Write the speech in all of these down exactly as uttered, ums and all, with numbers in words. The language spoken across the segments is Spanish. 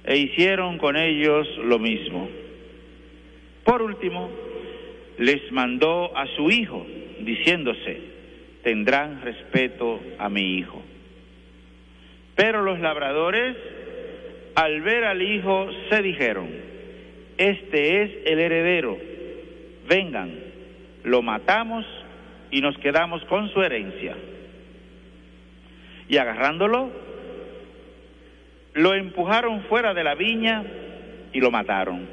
e hicieron con ellos lo mismo. Por último, les mandó a su hijo, diciéndose: tendrán respeto a mi hijo. Pero los labradores, al ver al hijo, se dijeron: este es el heredero, vengan, lo matamos y nos quedamos con su herencia. Y agarrándolo, lo empujaron fuera de la viña y lo mataron.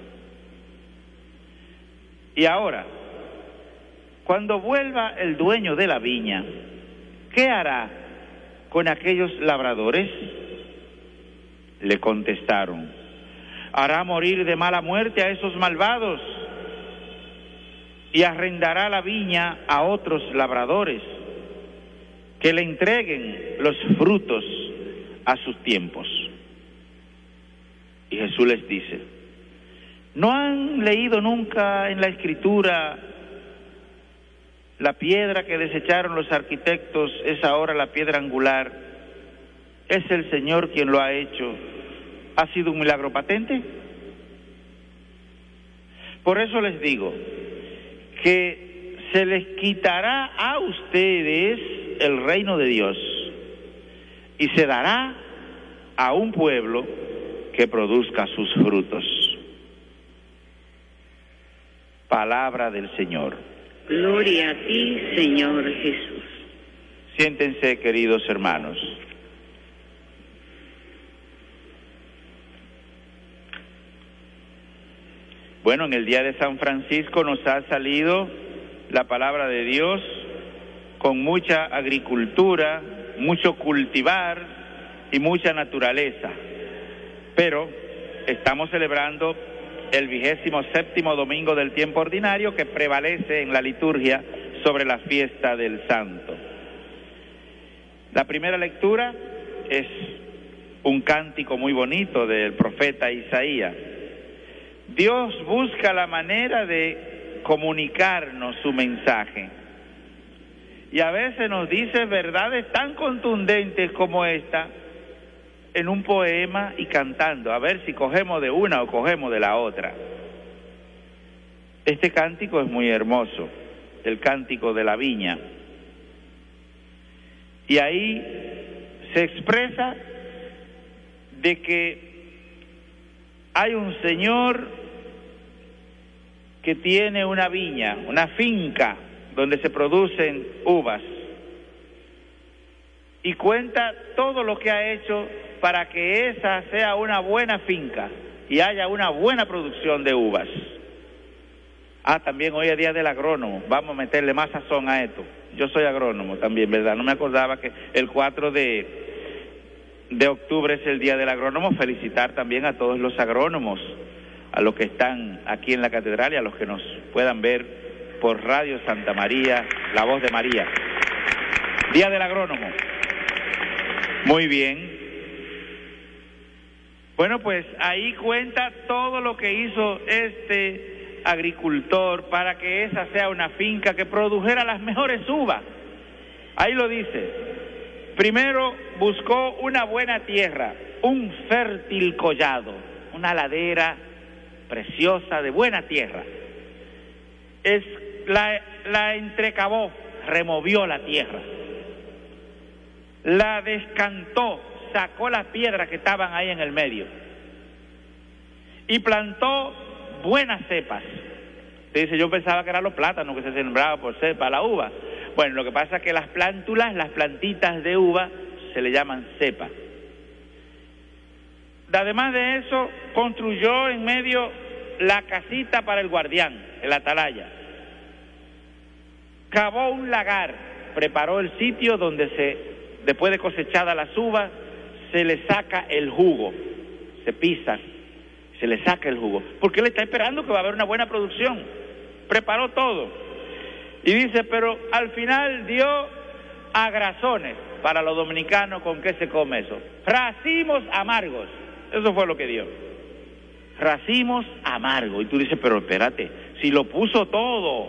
Y ahora, cuando vuelva el dueño de la viña, ¿qué hará con aquellos labradores? Le contestaron: hará morir de mala muerte a esos malvados y arrendará la viña a otros labradores que le entreguen los frutos a sus tiempos. Y Jesús les dice: ¿no han leído nunca en la Escritura: la piedra que desecharon los arquitectos es ahora la piedra angular? Es el Señor quien lo ha hecho. ¿Ha sido un milagro patente? Por eso les digo que se les quitará a ustedes el reino de Dios y se dará a un pueblo que produzca sus frutos. Palabra del Señor. Gloria a ti, Señor Jesús. Siéntense, queridos hermanos. Bueno, en el día de San Francisco nos ha salido la palabra de Dios con mucha agricultura, mucho cultivar y mucha naturaleza. Pero estamos celebrando el vigésimo séptimo domingo del tiempo ordinario, que prevalece en la liturgia sobre la fiesta del Santo. La primera lectura es un cántico muy bonito del profeta Isaías. Dios busca la manera de comunicarnos su mensaje. Y a veces nos dice verdades tan contundentes como esta en un poema y cantando, a ver si cogemos de una o cogemos de la otra. Este cántico es muy hermoso, el cántico de la viña. Y ahí se expresa de que hay un señor que tiene una viña, una finca donde se producen uvas, y cuenta todo lo que ha hecho para que esa sea una buena finca y haya una buena producción de uvas. Ah, también hoy es día del agrónomo, vamos a meterle más sazón a esto. Yo soy agrónomo también, ¿verdad? No me acordaba que el cuatro de, de octubre es el día del agrónomo. Felicitar también a todos los agrónomos, a los que están aquí en la catedral y a los que nos puedan ver por Radio Santa María, La Voz de María. Día del agrónomo. Muy bien. Bueno, pues ahí cuenta todo lo que hizo este agricultor para que esa sea una finca que produjera las mejores uvas. Ahí lo dice. Primero buscó una buena tierra, un fértil collado, una ladera preciosa de buena tierra. Es, la, la entrecavó, removió la tierra, la descantó, sacó las piedras que estaban ahí en el medio y plantó buenas cepas. Usted dice: yo pensaba que eran los plátanos que se sembraban por cepa, la uva. Bueno, lo que pasa es que las plántulas, las plantitas de uva, se le llaman cepa. Además de eso, construyó en medio la casita para el guardián, el atalaya. Cavó un lagar, preparó el sitio donde se, después de cosechadas las uvas, se le saca el jugo, se pisan, se le saca el jugo, porque él está esperando que va a haber una buena producción. Preparó todo. Y dice, pero al final dio agrazones. Para los dominicanos, ¿con qué se come eso? Racimos amargos. Eso fue lo que dio. Racimos amargos. Y tú dices, pero espérate, si lo puso todo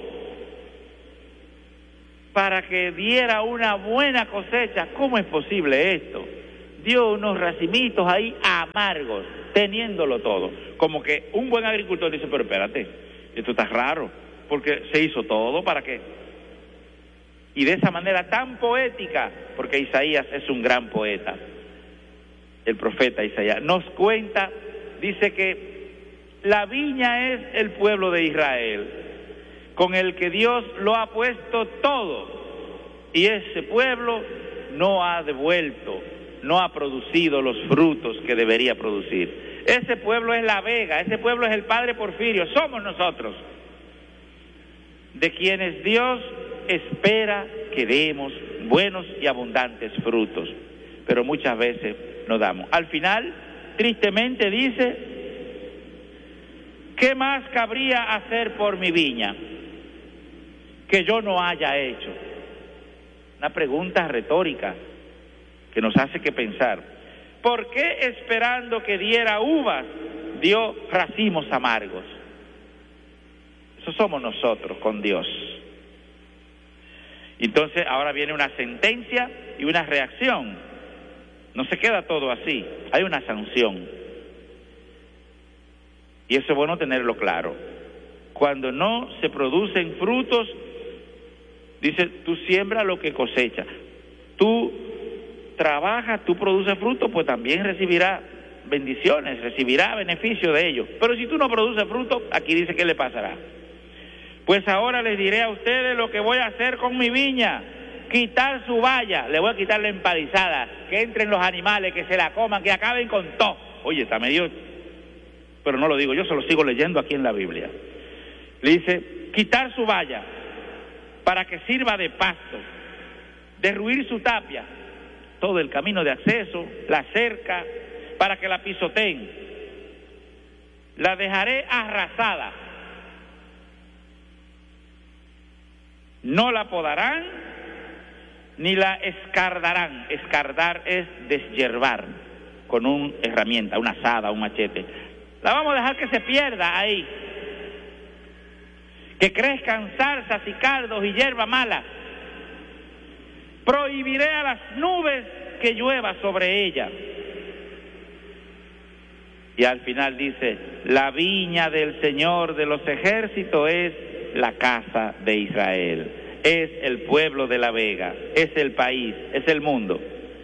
para que diera una buena cosecha, ¿cómo es posible esto? dio unos racimitos ahí amargos, teniéndolo todo. Como que un buen agricultor dice, pero espérate, esto está raro, porque se hizo todo, ¿para qué? Y de esa manera tan poética, porque Isaías es un gran poeta, el profeta Isaías, nos cuenta, dice que la viña es el pueblo de Israel, con el que Dios lo ha puesto todo, y ese pueblo no ha devuelto, no ha producido los frutos que debería producir. Ese pueblo es la Vega, ese pueblo es el Padre Porfirio, somos nosotros, de quienes Dios espera que demos buenos y abundantes frutos, pero muchas veces no damos. Al final, tristemente dice, ¿qué más cabría hacer por mi viña que yo no haya hecho? Una pregunta retórica que nos hace que pensar. ¿Por qué esperando que diera uvas, dio racimos amargos? Eso somos nosotros con Dios. Entonces ahora viene una sentencia y una reacción. No se queda todo así, hay una sanción. Y eso es bueno tenerlo claro. Cuando no se producen frutos, dice, tú siembras lo que cosechas. Tú trabajas, tú produces frutos, pues también recibirás bendiciones, recibirás beneficio de ello. Pero si tú no produces frutos, aquí dice, ¿qué le pasará? Pues ahora les diré a ustedes lo que voy a hacer con mi viña. Quitar su valla, le voy a quitar la empalizada, que entren los animales, que se la coman, que acaben con todo. Oye, está medio... pero no lo digo yo, se lo sigo leyendo aquí en la Biblia. Le dice, quitar su valla para que sirva de pasto, derruir su tapia, todo el camino de acceso, la cerca, para que la pisoteen. La dejaré arrasada. No la podarán ni la escardarán. Escardar es deshiervar con una herramienta, una azada, un machete. La vamos a dejar que se pierda ahí, que crezcan zarzas y cardos y hierba mala. Prohibiré a las nubes que llueva sobre ella. Y al final dice, la viña del Señor de los ejércitos es la casa de Israel, es el pueblo de la Vega, es el país, es el mundo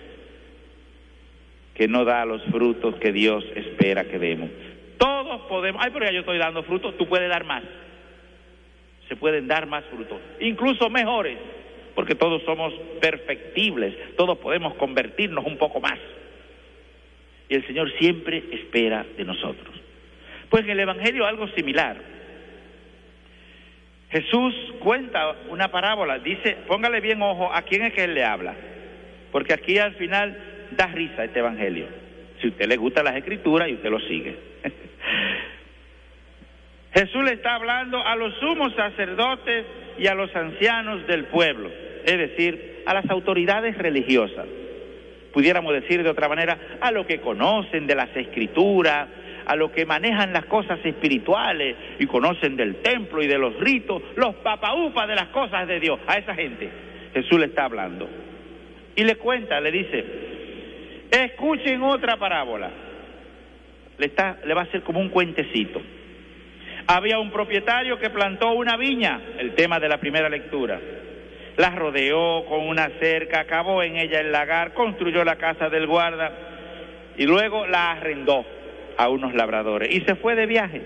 que no da los frutos que Dios espera que demos. Todos podemos, ay, pero ya yo estoy dando frutos, tú puedes dar más. Se pueden dar más frutos, incluso mejores, porque todos somos perfectibles, todos podemos convertirnos un poco más. Y el Señor siempre espera de nosotros. Pues en el Evangelio algo similar. Jesús cuenta una parábola, dice, póngale bien ojo a quién es que Él le habla, porque aquí al final da risa este Evangelio, si a usted le gustan las Escrituras y usted lo sigue. Jesús le está hablando a los sumos sacerdotes y a los ancianos del pueblo, es decir, a las autoridades religiosas, pudiéramos decir de otra manera, a los que conocen de las Escrituras, a los que manejan las cosas espirituales y conocen del templo y de los ritos, los papaupas de las cosas de Dios. A esa gente Jesús le está hablando y le cuenta, le dice, escuchen otra parábola. Le, está, le va a hacer como un cuentecito. Había un propietario que plantó una viña, el tema de la primera lectura, la rodeó con una cerca, cavó en ella el lagar, construyó la casa del guarda y luego la arrendó a unos labradores y se fue de viaje.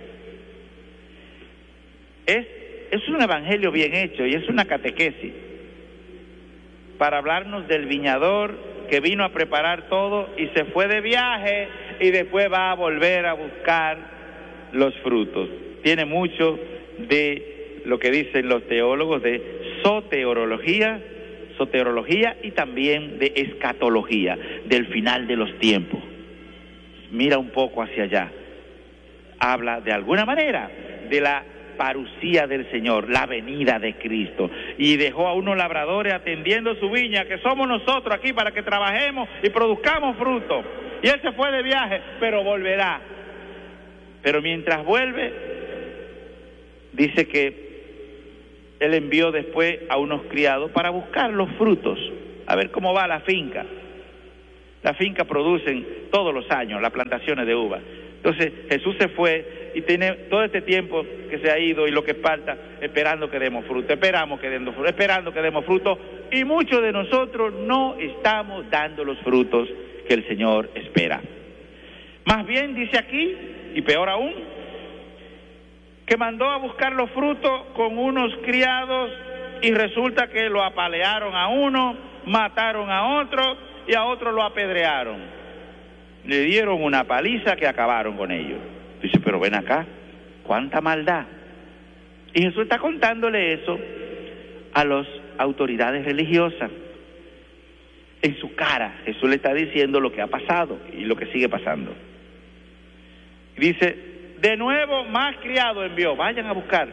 Es, es un evangelio bien hecho y es una catequesis para hablarnos del viñador que vino a preparar todo y se fue de viaje y después va a volver a buscar los frutos. Tiene mucho de lo que dicen los teólogos de soteriología, soteriología y también de escatología, del final de los tiempos. Mira un poco hacia allá. Habla de alguna manera de la parucía del Señor, la venida de Cristo, y dejó a unos labradores atendiendo su viña, que somos nosotros aquí para que trabajemos y produzcamos fruto. Y él se fue de viaje, pero volverá. Pero mientras vuelve, dice que él envió después a unos criados para buscar los frutos, a ver cómo va la finca. Las fincas producen todos los años las plantaciones de uva. Entonces Jesús se fue y tiene todo este tiempo que se ha ido y lo que falta esperando que demos fruto, esperamos que demos fruto, esperando que demos fruto, y muchos de nosotros no estamos dando los frutos que el Señor espera. Más bien dice aquí, y peor aún, que mandó a buscar los frutos con unos criados y resulta que lo apalearon a uno, mataron a otro y a otro lo apedrearon. Le dieron una paliza que acabaron con ellos. Dice, pero ven acá, cuánta maldad. Y Jesús está contándole eso a las autoridades religiosas. En su cara, Jesús le está diciendo lo que ha pasado y lo que sigue pasando. Dice, de nuevo más criado envió, vayan a buscar.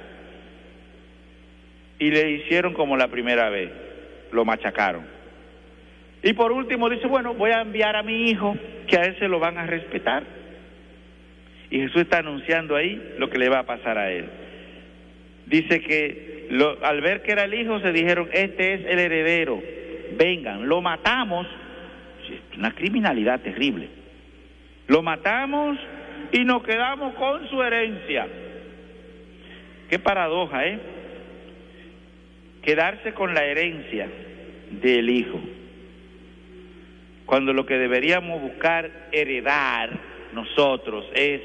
Y le hicieron como la primera vez, lo machacaron. Y por último dice, bueno, voy a enviar a mi hijo, que a él se lo van a respetar. Y Jesús está anunciando ahí lo que le va a pasar a él. Dice que lo, al ver que era el hijo, se dijeron, este es el heredero, vengan, lo matamos. Es una criminalidad terrible. Lo matamos y nos quedamos con su herencia. Qué paradoja, ¿eh? Quedarse con la herencia del hijo, cuando lo que deberíamos buscar heredar nosotros es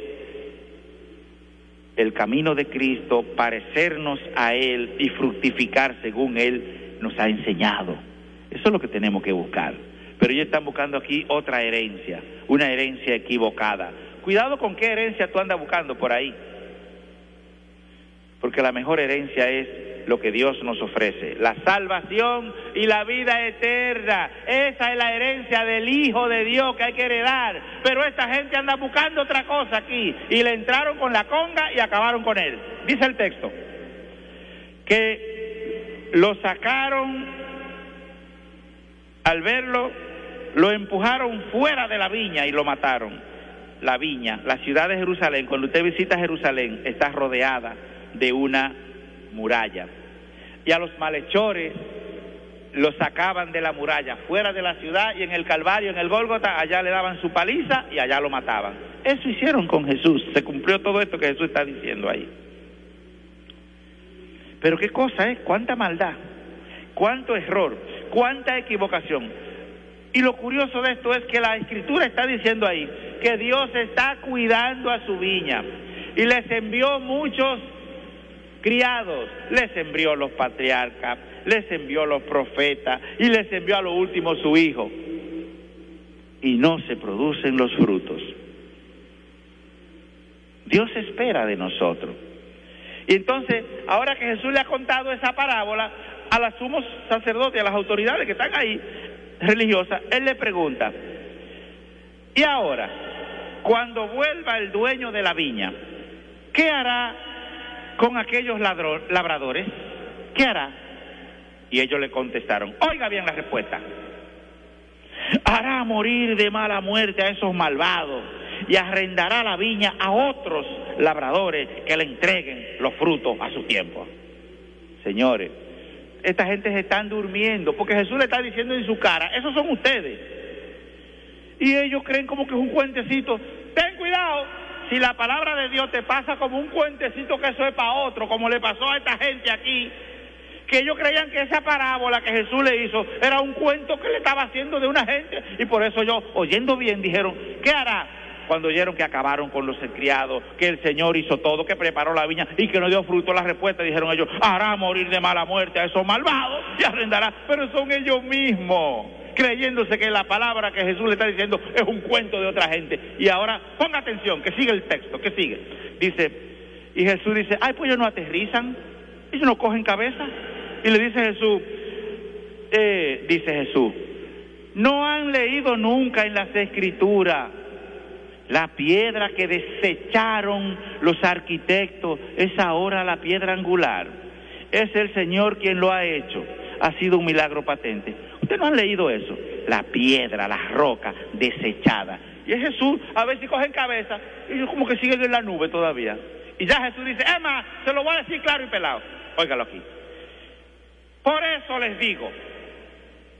el camino de Cristo, parecernos a Él y fructificar según Él nos ha enseñado. Eso es lo que tenemos que buscar. Pero ellos están buscando aquí otra herencia, una herencia equivocada. Cuidado con qué herencia tú andas buscando por ahí, porque la mejor herencia es lo que Dios nos ofrece, la salvación y la vida eterna. Esa es la herencia del Hijo de Dios que hay que heredar. Pero esta gente anda buscando otra cosa aquí, y le entraron con la conga y acabaron con él. Dice el texto que lo sacaron, al verlo, lo empujaron fuera de la viña y lo mataron. La viña, la ciudad de Jerusalén, cuando usted visita Jerusalén, está rodeada de una muralla, y a los malhechores los sacaban de la muralla, fuera de la ciudad, y en el Calvario, en el Gólgota, allá le daban su paliza y allá lo mataban. Eso hicieron con Jesús, se cumplió todo esto que Jesús está diciendo ahí. Pero qué cosa es, cuánta maldad, cuánto error, cuánta equivocación. Y lo curioso de esto es que la Escritura está diciendo ahí que Dios está cuidando a su viña y les envió muchos criados, les envió los patriarcas, les envió los profetas y les envió a lo último su hijo, y no se producen los frutos. Dios espera de nosotros. Y entonces, ahora que Jesús le ha contado esa parábola a los sumos sacerdotes, a las autoridades que están ahí religiosas, él le pregunta, y ahora, cuando vuelva el dueño de la viña, ¿qué hará con aquellos ladro, labradores? ¿Qué hará? Y ellos le contestaron, oiga bien la respuesta, hará morir de mala muerte a esos malvados y arrendará la viña a otros labradores que le entreguen los frutos a su tiempo. Señores, esta gente se están durmiendo porque Jesús le está diciendo en su cara, esos son ustedes, y ellos creen como que es un cuentecito. Ten cuidado si la palabra de Dios te pasa como un cuentecito, que eso es para otro, como le pasó a esta gente aquí, que ellos creían que esa parábola que Jesús le hizo era un cuento que le estaba haciendo de una gente, y por eso ellos, oyendo bien, dijeron, ¿qué hará? Cuando oyeron que acabaron con los criados, que el Señor hizo todo, que preparó la viña y que no dio fruto, la respuesta dijeron ellos, hará morir de mala muerte a esos malvados y arrendará. Pero son ellos mismos, creyéndose que la palabra que Jesús le está diciendo es un cuento de otra gente. Y ahora, ponga atención, que sigue el texto, que sigue. Dice, y Jesús dice, ay, pues ellos no aterrizan, ellos no cogen cabeza. Y le dice Jesús, eh, dice Jesús, no han leído nunca en las Escrituras, la piedra que desecharon los arquitectos es ahora la piedra angular. Es el Señor quien lo ha hecho. Ha sido un milagro patente. ¿Ustedes no han leído eso? La piedra, la roca desechada. Y es Jesús, a ver si cogen cabeza, y ellos como que siguen en la nube todavía. Y ya Jesús dice, es más, se lo voy a decir claro y pelado. Óigalo aquí. Por eso les digo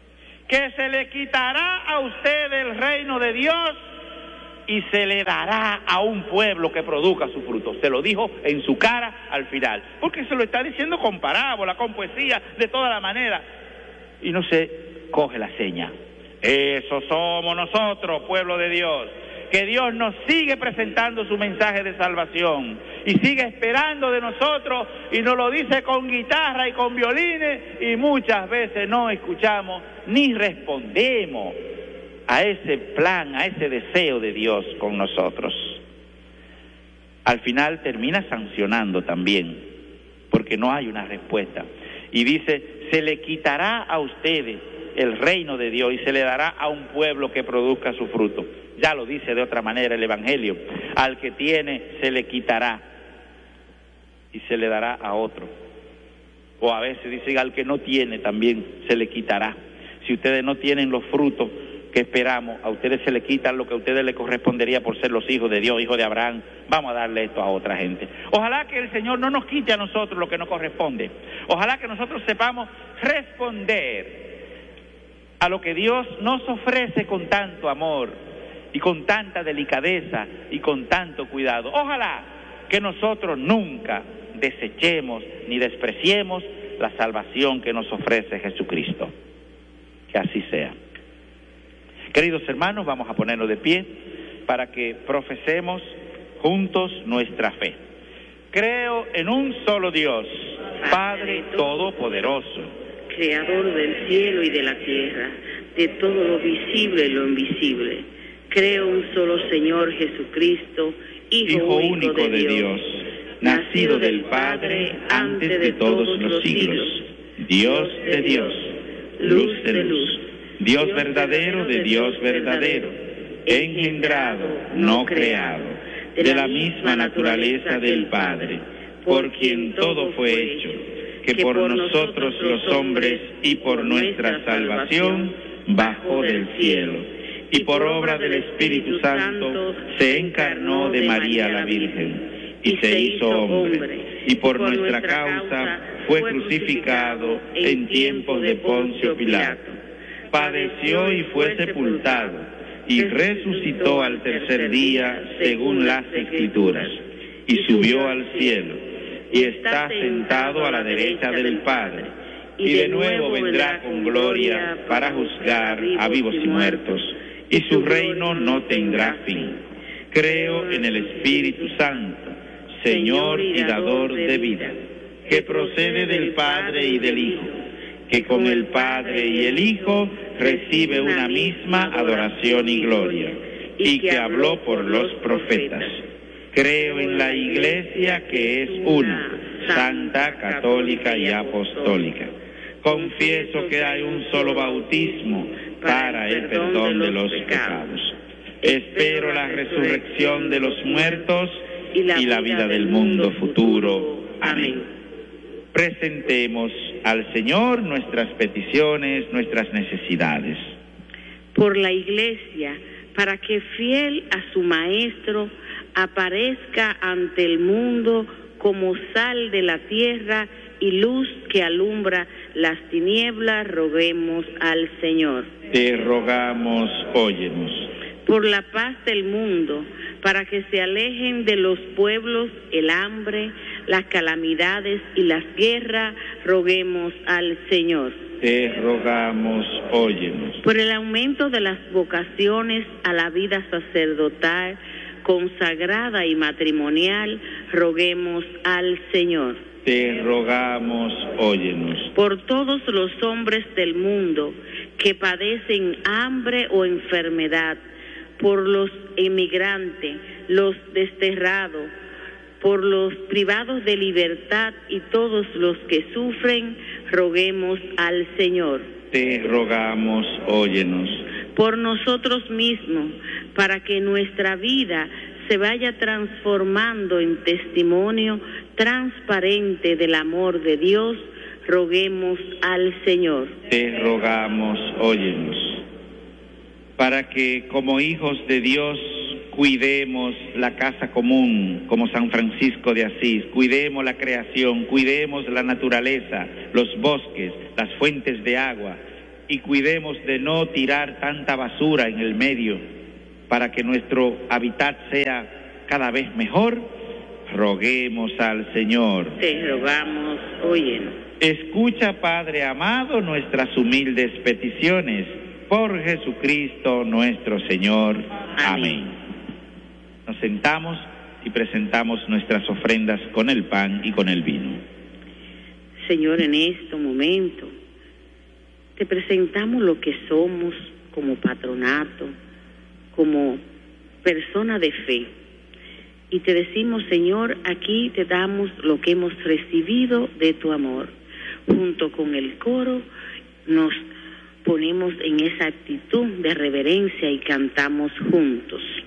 que se le quitará a usted el reino de Dios y se le dará a un pueblo que produzca su fruto. Se lo dijo en su cara al final, porque se lo está diciendo con parábola, con poesía, de toda la manera. Y no se coge la seña. Eso somos nosotros, pueblo de Dios, que Dios nos sigue presentando su mensaje de salvación y sigue esperando de nosotros, y nos lo dice con guitarra y con violines, y muchas veces no escuchamos ni respondemos a ese plan, a ese deseo de Dios con nosotros. Al final termina sancionando también, porque no hay una respuesta. Y dice, se le quitará a ustedes el reino de Dios y se le dará a un pueblo que produzca su fruto. Ya lo dice de otra manera el Evangelio. Al que tiene se le quitará y se le dará a otro. O a veces dice, al que no tiene también se le quitará. Si ustedes no tienen los frutos que esperamos, a ustedes se le quitan lo que a ustedes les correspondería por ser los hijos de Dios, hijos de Abraham. Vamos a darle esto a otra gente. Ojalá que el Señor no nos quite a nosotros lo que nos corresponde. Ojalá que nosotros sepamos responder a lo que Dios nos ofrece con tanto amor y con tanta delicadeza y con tanto cuidado. Ojalá que nosotros nunca desechemos ni despreciemos la salvación que nos ofrece Jesucristo. Que así sea. Queridos hermanos, vamos a ponernos de pie para que profesemos juntos nuestra fe. Creo en un solo Dios, Padre Todopoderoso, Creador del cielo y de la tierra, de todo lo visible y lo invisible. Creo un solo Señor Jesucristo, Hijo, Hijo único, único de, de Dios, Dios, nacido del Padre antes de todos los siglos, Dios de Dios, luz de luz, Dios verdadero de Dios verdadero, engendrado, no creado, de la misma naturaleza del Padre, por quien todo fue hecho, que por nosotros los hombres y por nuestra salvación bajó del cielo, y por obra del Espíritu Santo se encarnó de María la Virgen, y se hizo hombre, y por nuestra causa fue crucificado en tiempos de Poncio Pilato. Padeció y fue sepultado, y resucitó al tercer día según las Escrituras, y subió al cielo, y está sentado a la derecha del Padre, y de nuevo vendrá con gloria para juzgar a vivos y muertos, y su reino no tendrá fin. Creo en el Espíritu Santo, Señor y dador de vida, que procede del Padre y del Hijo, que con el Padre y el Hijo recibe una misma adoración y gloria, y que habló por los profetas. Creo en la Iglesia, que es una, santa, católica y apostólica. Confieso que hay un solo bautismo para el perdón de los pecados. Espero la resurrección de los muertos y la vida del mundo futuro. Amén. Presentemos al Señor nuestras peticiones, nuestras necesidades. Por la Iglesia, para que fiel a su Maestro aparezca ante el mundo como sal de la tierra y luz que alumbra las tinieblas, roguemos al Señor. Te rogamos, óyenos. Por la paz del mundo, para que se alejen de los pueblos el hambre, las calamidades y las guerras, roguemos al Señor. Te rogamos, óyenos. Por el aumento de las vocaciones a la vida sacerdotal, consagrada y matrimonial, roguemos al Señor. Te rogamos, óyenos. Por todos los hombres del mundo que padecen hambre o enfermedad, por los emigrantes, los desterrados, por los privados de libertad y todos los que sufren, roguemos al Señor. Te rogamos, óyenos. Por nosotros mismos, para que nuestra vida se vaya transformando en testimonio transparente del amor de Dios, roguemos al Señor. Te rogamos, óyenos. Para que como hijos de Dios cuidemos la casa común, como San Francisco de Asís, cuidemos la creación, cuidemos la naturaleza, los bosques, las fuentes de agua, y cuidemos de no tirar tanta basura en el medio para que nuestro hábitat sea cada vez mejor, roguemos al Señor. Te rogamos, óyenos. Escucha, Padre amado, nuestras humildes peticiones, por Jesucristo nuestro Señor. Amén. Amén. Nos sentamos y presentamos nuestras ofrendas con el pan y con el vino. Señor, en este momento te presentamos lo que somos como patronato, como persona de fe. Y te decimos, Señor, aquí te damos lo que hemos recibido de tu amor. Junto con el coro nos ponemos en esa actitud de reverencia y cantamos juntos.